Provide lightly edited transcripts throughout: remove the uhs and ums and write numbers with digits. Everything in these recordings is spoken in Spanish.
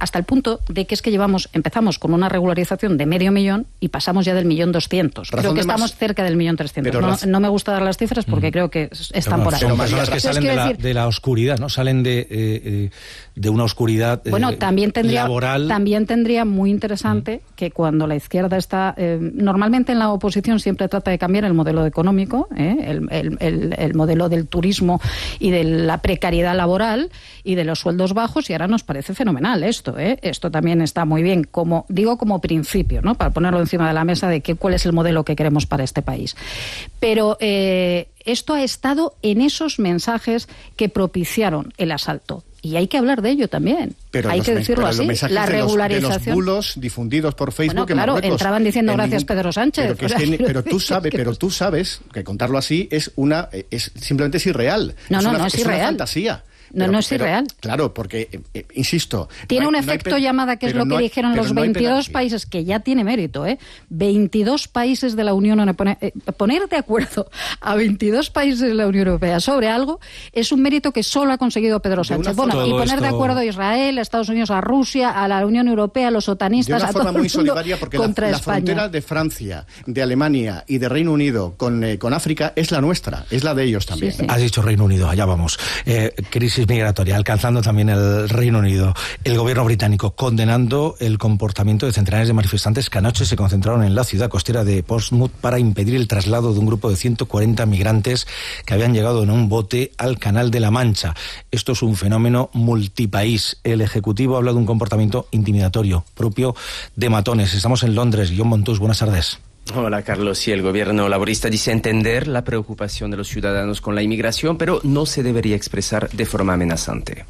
hasta el punto de que es que empezamos con una regularización de 500.000 y pasamos ya del 1.200.000. Creo que estamos cerca del 1.300.000. No me gusta dar las cifras porque creo que están por ahí. Son personas que salen de la oscuridad, ¿no? Salen de una oscuridad laboral. También tendría muy interesante que cuando la izquierda está... normalmente en la oposición siempre trata de cambiar el modelo económico, el modelo del turismo y de la precariedad laboral y de los sueldos bajos, y ahora nos parece fenomenal esto. Esto también está muy bien, como principio, ¿no? Para ponerlo encima de la mesa de cuál es el modelo que queremos para este país. Pero esto ha estado en esos mensajes que propiciaron el asalto. Y hay que hablar de ello también. Pero hay que decirlo así. La regularización. De los bulos difundidos por Facebook. Bueno, claro, entraban diciendo gracias Pedro Sánchez. Pero tú sabes que contarlo así simplemente es irreal. No es irreal. Es una fantasía. No es irreal. Claro, porque, insisto... Tiene un efecto llamada, que es lo que dijeron los 22 países, que ya tiene mérito, 22 países de la Unión Europea. Poner de acuerdo a 22 países de la Unión Europea sobre algo es un mérito que solo ha conseguido Pedro Sánchez. Y poner de acuerdo a Israel, a Estados Unidos, a Rusia, a la Unión Europea, a los otanistas, a todo el mundo. De una forma muy solidaria, porque la frontera de Francia, de Alemania y de Reino Unido con África es la nuestra, es la de ellos también. Sí. Has dicho Reino Unido, allá vamos. Crisis migratoria, alcanzando también el Reino Unido. El gobierno británico condenando el comportamiento de centenares de manifestantes que anoche se concentraron en la ciudad costera de Portsmouth para impedir el traslado de un grupo de 140 migrantes que habían llegado en un bote al Canal de la Mancha. Esto es un fenómeno multipaís. El Ejecutivo habla de un comportamiento intimidatorio, propio de matones. Estamos en Londres. Guillaume Montús, buenas tardes. Hola, Carlos. Sí, el gobierno laborista dice entender la preocupación de los ciudadanos con la inmigración, pero no se debería expresar de forma amenazante.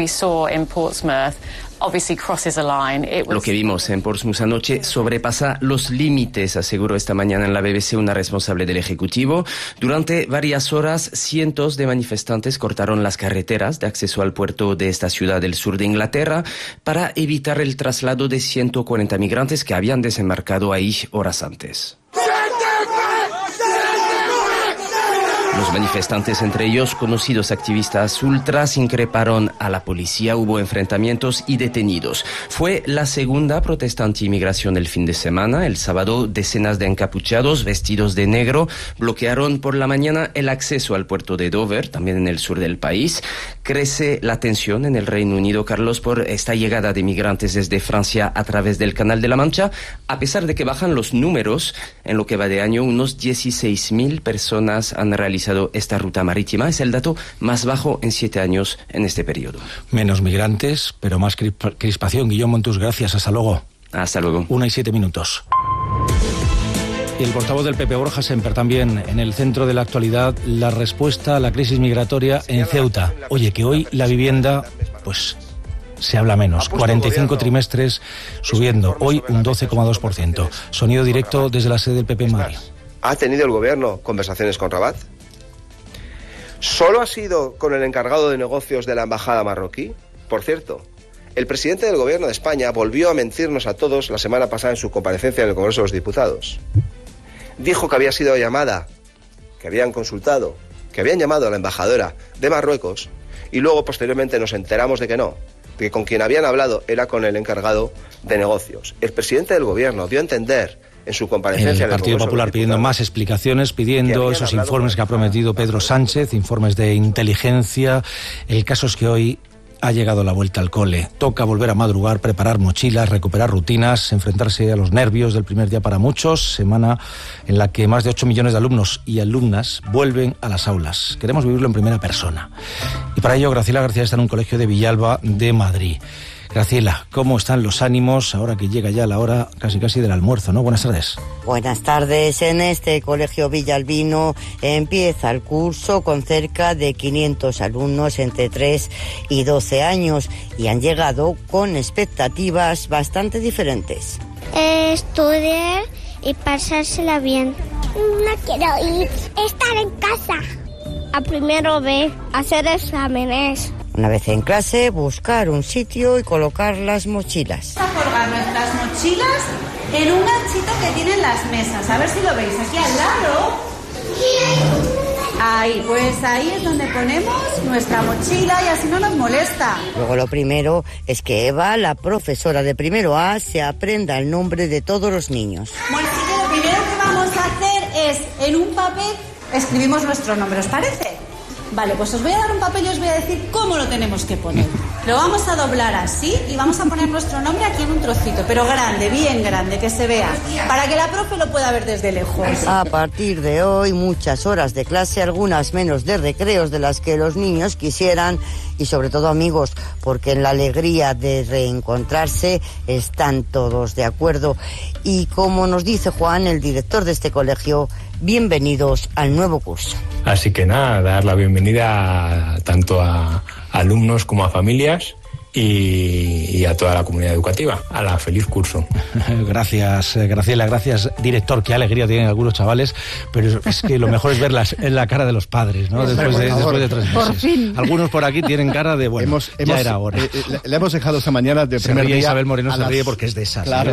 Lo que vimos en Portsmouth anoche sobrepasa los límites, aseguró esta mañana en la BBC una responsable del Ejecutivo. Durante varias horas, cientos de manifestantes cortaron las carreteras de acceso al puerto de esta ciudad del sur de Inglaterra para evitar el traslado de 140 migrantes que habían desembarcado ahí horas antes. Los manifestantes, entre ellos conocidos activistas ultras, increparon a la policía, hubo enfrentamientos y detenidos. Fue la segunda protesta anti-inmigración del fin de semana. El sábado, decenas de encapuchados vestidos de negro bloquearon por la mañana el acceso al puerto de Dover, también en el sur del país. Crece la tensión en el Reino Unido, Carlos, por esta llegada de migrantes desde Francia a través del Canal de la Mancha, a pesar de que bajan los números. En lo que va de año, unos 16.000 personas han realizado esta ruta marítima. Es el dato más bajo en 7 años en este periodo. Menos migrantes, pero más crispación. Guillaume Montús, gracias. Hasta luego. Hasta luego. 1:07. Y el portavoz del PP, Borja Semper, también en el centro de la actualidad, la respuesta a la crisis migratoria en Ceuta. Oye, que hoy la vivienda, pues, se habla menos. 45 trimestres subiendo. Hoy un 12,2%. Sonido directo desde la sede del PP en Madrid. ¿Ha tenido el gobierno conversaciones con Rabat? ¿Solo ha sido con el encargado de negocios de la embajada marroquí? Por cierto, el presidente del gobierno de España volvió a mentirnos a todos la semana pasada en su comparecencia en el Congreso de los Diputados. Dijo que había sido llamada, que habían consultado, que habían llamado a la embajadora de Marruecos, y luego posteriormente nos enteramos de que no, de que con quien habían hablado era con el encargado de negocios. El presidente del gobierno dio a entender en su comparecencia el Partido Popular pidiendo más explicaciones, pidiendo esos informes que ha prometido Pedro Sánchez, informes de inteligencia. El caso es que hoy ha llegado la vuelta al cole. Toca volver a madrugar, preparar mochilas, recuperar rutinas, enfrentarse a los nervios del primer día para muchos. Semana en la que más de 8 millones de alumnos y alumnas vuelven a las aulas. Queremos vivirlo en primera persona. Y para ello, Graciela García está en un colegio de Villalba de Madrid. Graciela, ¿cómo están los ánimos ahora que llega ya la hora casi del almuerzo, ¿no? Buenas tardes. Buenas tardes. En este colegio villalbino empieza el curso con cerca de 500 alumnos entre 3 y 12 años y han llegado con expectativas bastante diferentes. Estudiar y pasársela bien. No quiero ir, estar en casa. A primero B, hacer exámenes. Una vez en clase, buscar un sitio y colocar las mochilas. Vamos a colgar nuestras mochilas en un ganchito que tienen las mesas. A ver si lo veis aquí al lado. Ahí, pues ahí es donde ponemos nuestra mochila y así no nos molesta. Luego lo primero es que Eva, la profesora de primero A, se aprenda el nombre de todos los niños. Bueno, así que lo primero que vamos a hacer es, en un papel, escribimos nuestro nombre, ¿os parece? Vale, pues os voy a dar un papel y os voy a decir cómo lo tenemos que poner. Lo vamos a doblar así y vamos a poner nuestro nombre aquí en un trocito, pero grande, bien grande, que se vea, para que la profe lo pueda ver desde lejos. A partir de hoy, muchas horas de clase, algunas menos de recreos de las que los niños quisieran, y sobre todo amigos, porque en la alegría de reencontrarse están todos de acuerdo. Y como nos dice Juan, el director de este colegio, bienvenidos al nuevo curso. Así que nada, dar la bienvenida tanto a alumnos como a familias y a toda la comunidad educativa, a la feliz curso. Gracias, Graciela, gracias, director. Qué alegría tienen algunos chavales, pero es que lo mejor es verlas en la cara de los padres, ¿no? Después de 3 meses. Por fin. Algunos por aquí tienen cara de, bueno, ya era hora. Le hemos dejado esta mañana de primer día. Isabel Moreno se ríe porque es de esas. Claro.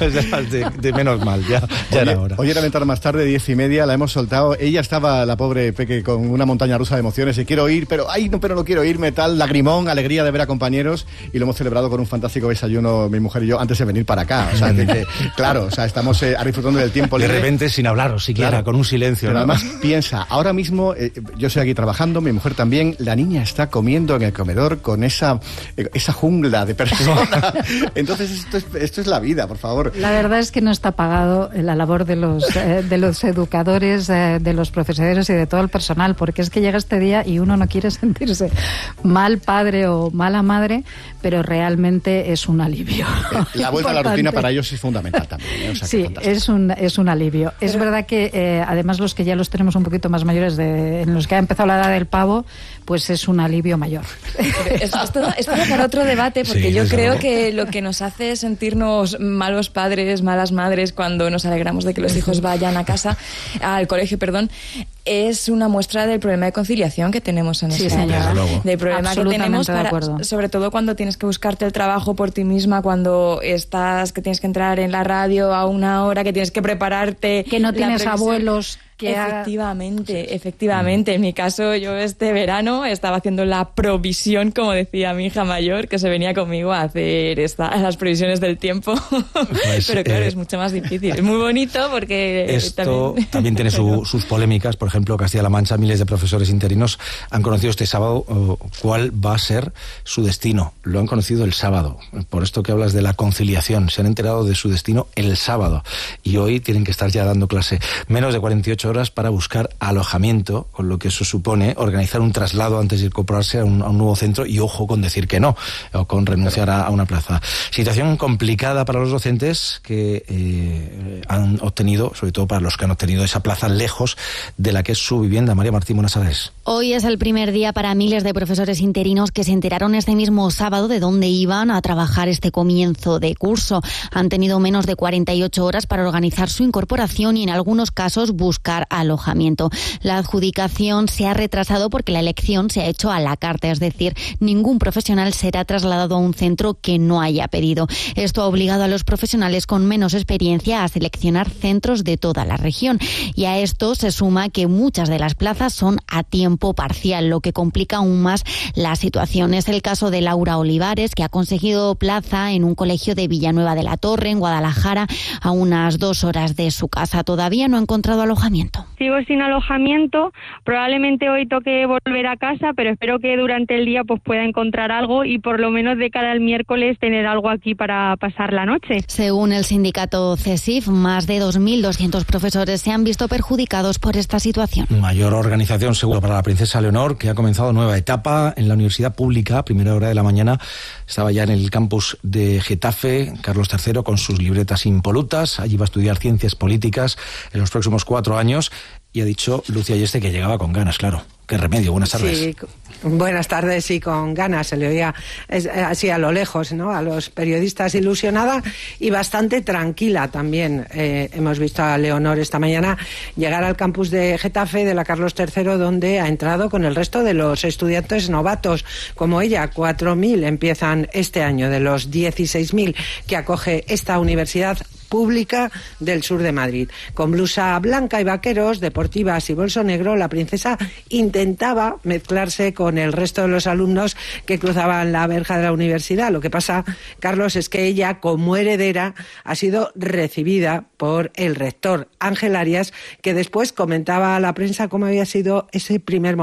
De menos mal, ya era hora. Hoy era mentar más tarde, 10:30, la hemos soltado. Ella estaba, la pobre Peque, con una montaña rusa de emociones. Y quiero ir, pero no quiero irme, tal, lagrimón, alegría de ver a compañeros. Y lo hemos celebrado con un fantástico desayuno, mi mujer y yo, antes de venir para acá. O sea, claro, o sea, estamos disfrutando del tiempo libre. De repente, sin hablaros siquiera, claro, con un silencio. Pero ¿no? además, piensa, ahora mismo, yo estoy aquí trabajando, mi mujer también, la niña está comiendo en el comedor con esa jungla de personas. Entonces, esto es la vida, por favor. La verdad es que no está pagado la labor de los educadores, de los profesores y de todo el personal, porque es que llega este día y uno no quiere sentirse mal padre o mala madre, pero realmente es un alivio. La vuelta a la rutina para ellos es fundamental también. O sea, sí, es un alivio. Es verdad que además los que ya los tenemos un poquito más mayores, en los que ha empezado la edad del pavo, pues es un alivio mayor. Esto para otro debate, porque yo creo que lo que nos hace sentirnos malos padres, malas madres, cuando nos alegramos de que los hijos vayan al colegio, es una muestra del problema de conciliación que tenemos en esta edad. Del problema que tenemos, sobre todo cuando tienes que buscarte el trabajo por ti misma, cuando que tienes que entrar en la radio a una hora, que tienes que prepararte. Que no tienes abuelos. Efectivamente. En mi caso, yo este verano estaba haciendo la provisión, como decía mi hija mayor, que se venía conmigo a hacer las previsiones del tiempo. Pues, pero claro, es mucho más difícil. Es muy bonito porque... Esto también tiene sus polémicas. Por ejemplo, Castilla-La Mancha, miles de profesores interinos han conocido este sábado cuál va a ser su destino. Lo han conocido el sábado. Por esto que hablas de la conciliación. Se han enterado de su destino el sábado. Y hoy tienen que estar ya dando clase. Menos de 48 horas para buscar alojamiento, con lo que eso supone organizar un traslado antes de incorporarse a un nuevo centro y ojo con decir que no, o con renunciar a una plaza. Situación complicada para los docentes que han obtenido, sobre todo para los que han obtenido esa plaza lejos de la que es su vivienda. María Martín, buenas tardes. Hoy es el primer día para miles de profesores interinos que se enteraron este mismo sábado de dónde iban a trabajar este comienzo de curso. Han tenido menos de 48 horas para organizar su incorporación y en algunos casos buscar alojamiento. La adjudicación se ha retrasado porque la elección se ha hecho a la carta, es decir, ningún profesional será trasladado a un centro que no haya pedido. Esto ha obligado a los profesionales con menos experiencia a seleccionar centros de toda la región y a esto se suma que muchas de las plazas son a tiempo parcial, lo que complica aún más la situación. Es el caso de Laura Olivares, que ha conseguido plaza en un colegio de Villanueva de la Torre, en Guadalajara, a unas 2 horas de su casa. Todavía no ha encontrado alojamiento. Sigo sin alojamiento, probablemente hoy toque volver a casa, pero espero que durante el día pues pueda encontrar algo y por lo menos de cara al miércoles tener algo aquí para pasar la noche. Según el sindicato CESIF, más de 2.200 profesores se han visto perjudicados por esta situación. Mayor organización seguro para la princesa Leonor, que ha comenzado nueva etapa en la universidad pública. Primera hora de la mañana estaba ya en el campus de Getafe, Carlos III, con sus libretas impolutas. Allí va a estudiar ciencias políticas en los próximos 4 años. Y ha dicho Lucia Ayeste que llegaba con ganas, claro. Qué remedio, buenas tardes. Sí, buenas tardes, sí, con ganas. Se le oía así a lo lejos, ¿no? A los periodistas ilusionada y bastante tranquila también. Hemos visto a Leonor esta mañana llegar al campus de Getafe de la Carlos III, donde ha entrado con el resto de los estudiantes novatos, como ella. 4.000 empiezan este año de los 16.000 que acoge esta universidad pública del sur de Madrid. Con blusa blanca y vaqueros, deportivas y bolso negro, la princesa intentaba mezclarse con el resto de los alumnos que cruzaban la verja de la universidad. Lo que pasa, Carlos, es que ella, como heredera, ha sido recibida por el rector Ángel Arias, que después comentaba a la prensa cómo había sido ese primer momento